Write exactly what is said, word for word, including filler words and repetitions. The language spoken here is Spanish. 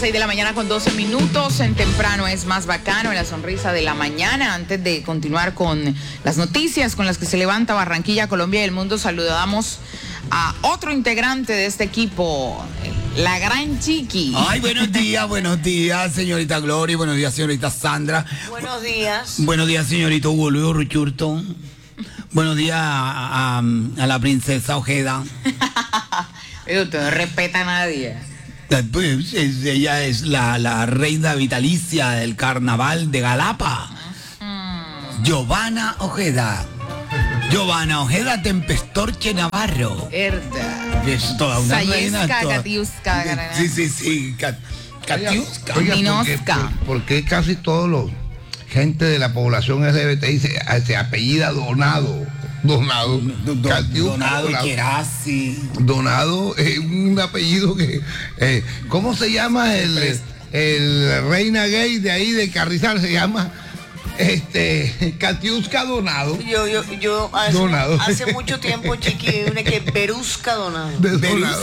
seis de la mañana con doce minutos. En Temprano es más bacano, en la sonrisa de la mañana. Antes de continuar con las noticias con las que se levanta Barranquilla, Colombia y el mundo, saludamos a otro integrante de este equipo, la gran Chiqui. Ay, buenos días, buenos días, señorita Gloria, buenos días, señorita Sandra. Buenos días. Buenos días, señorito Julio Ruchurto. Buenos días a, a, a la princesa Ojeda. Usted no respeta a nadie. Pues, es, ella es la, la reina vitalicia del carnaval de Galapa. Uh-huh. Giovanna Ojeda. Giovanna Ojeda Tempestorche Navarro. Verdad. Es toda una reina. Toda... Katiuska, sí, sí, sí. Kat, Katiuska. Oiga, oiga, ¿por qué, por, por qué casi todos los gente de la población L G B T I se, se apellida Donado? Donado. Don, Katiuska, Donado Querasi. Donado es un apellido que... Eh, ¿Cómo se llama el, el reina gay de ahí de Carrizal? Se llama... Este, Katiuska Donado. Yo, yo, yo hace, Donado. hace mucho tiempo, Chiqui, una que Berusca Donado. De Donado.